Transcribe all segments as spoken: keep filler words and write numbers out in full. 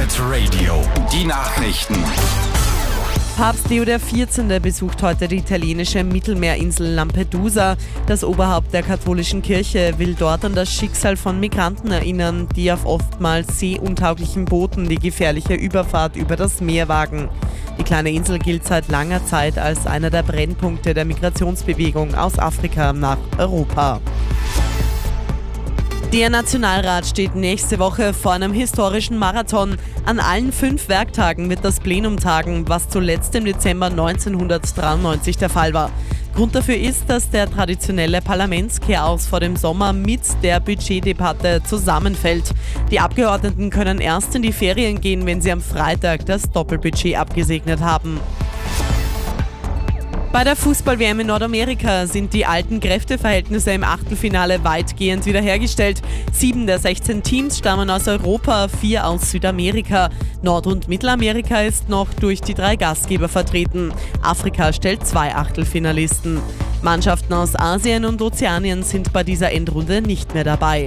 Pirate Radio, die Nachrichten. Papst Leo der vierzehnte besucht heute die italienische Mittelmeerinsel Lampedusa. Das Oberhaupt der katholischen Kirche will dort an das Schicksal von Migranten erinnern, die auf oftmals seeuntauglichen Booten die gefährliche Überfahrt über das Meer wagen. Die kleine Insel gilt seit langer Zeit als einer der Brennpunkte der Migrationsbewegung aus Afrika nach Europa. Der Nationalrat steht nächste Woche vor einem historischen Marathon. An allen fünf Werktagen wird das Plenum tagen, was zuletzt im Dezember neunzehnhundertdreiundneunzig der Fall war. Grund dafür ist, dass der traditionelle Parlamentskehraus vor dem Sommer mit der Budgetdebatte zusammenfällt. Die Abgeordneten können erst in die Ferien gehen, wenn sie am Freitag das Doppelbudget abgesegnet haben. Bei der Fußball-W M in Nordamerika sind die alten Kräfteverhältnisse im Achtelfinale weitgehend wiederhergestellt. Sieben der sechzehn Teams stammen aus Europa, vier aus Südamerika. Nord- und Mittelamerika ist noch durch die drei Gastgeber vertreten. Afrika stellt zwei Achtelfinalisten. Mannschaften aus Asien und Ozeanien sind bei dieser Endrunde nicht mehr dabei.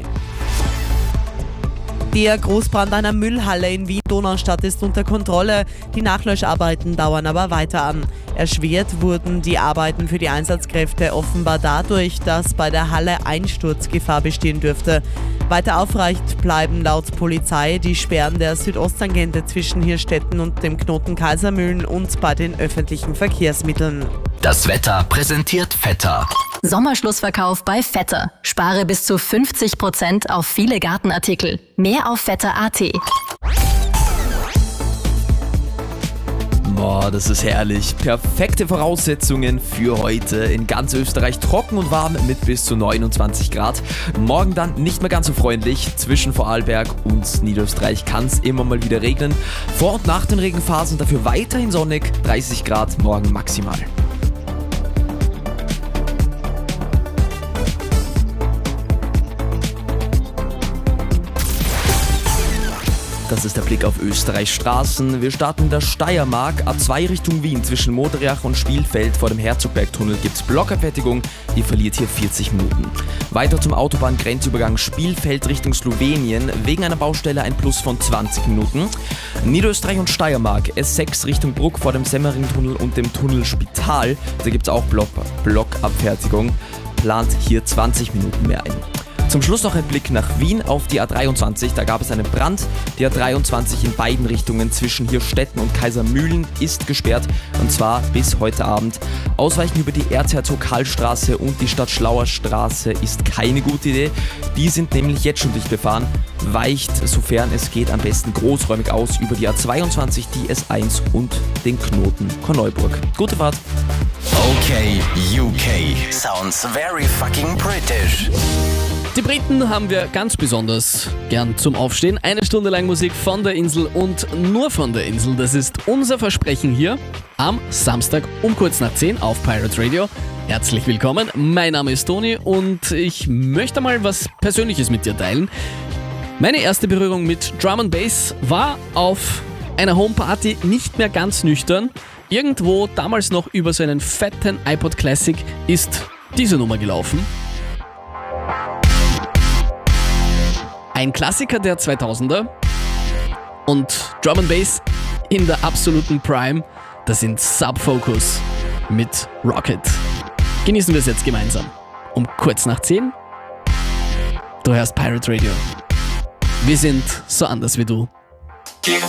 Der Großbrand einer Müllhalle in Wien-Donaustadt ist unter Kontrolle. Die Nachlöscharbeiten dauern aber weiter an. Erschwert wurden die Arbeiten für die Einsatzkräfte offenbar dadurch, dass bei der Halle Einsturzgefahr bestehen dürfte. Weiter aufrecht bleiben laut Polizei die Sperren der Südosttangente zwischen Hirstetten und dem Knoten Kaisermühlen und bei den öffentlichen Verkehrsmitteln. Das Wetter präsentiert Vetter. Sommerschlussverkauf bei Vetter. Spare bis zu fünfzig Prozent auf viele Gartenartikel. Mehr auf vetter punkt at. Boah, das ist herrlich. Perfekte Voraussetzungen für heute. In ganz Österreich trocken und warm mit bis zu neunundzwanzig Grad. Morgen dann nicht mehr ganz so freundlich. Zwischen Vorarlberg und Niederösterreich kann es immer mal wieder regnen. Vor und nach den Regenphasen dafür weiterhin sonnig. dreißig Grad morgen maximal. Das ist der Blick auf Österreichs Straßen. Wir starten in der Steiermark. A zwei Richtung Wien zwischen Modriach und Spielfeld vor dem Herzogbergtunnel gibt es Blockabfertigung. Ihr verliert hier vierzig Minuten. Weiter zum Autobahngrenzübergang Spielfeld Richtung Slowenien. Wegen einer Baustelle ein Plus von zwanzig Minuten. Niederösterreich und Steiermark. S sechs Richtung Bruck vor dem Semmering-Tunnel und dem Tunnel Spital. Da gibt es auch Block- Blockabfertigung. Plant hier zwanzig Minuten mehr ein. Zum Schluss noch ein Blick nach Wien auf die A dreiundzwanzig. Da gab es einen Brand. Die A dreiundzwanzig in beiden Richtungen zwischen Hirstetten und Kaisermühlen ist gesperrt. Und zwar bis heute Abend. Ausweichen über die Erzherzog-Hall-Straße und die Stadt-Schlauer-Straße ist keine gute Idee. Die sind nämlich jetzt schon dicht befahren. Weicht, sofern es geht, am besten großräumig aus über die A zweiundzwanzig, die S eins und den Knoten Korneuburg. Gute Fahrt! Okay, U K. Sounds very fucking British. Die Briten haben wir ganz besonders gern zum Aufstehen. Eine Stunde lang Musik von der Insel und nur von der Insel. Das ist unser Versprechen hier am Samstag um kurz nach zehn auf Pirate Radio. Herzlich willkommen, mein Name ist Toni und ich möchte mal was Persönliches mit dir teilen. Meine erste Berührung mit Drum and Bass war auf einer Homeparty, nicht mehr ganz nüchtern. Irgendwo damals noch über so einen fetten iPod Classic ist diese Nummer gelaufen. Ein Klassiker der zweitausender und Drum and Bass in der absoluten Prime, das sind Sub Focus mit Rocket. Genießen wir es jetzt gemeinsam. Um kurz nach zehn. Du hörst Pirate Radio. Wir sind so anders wie du.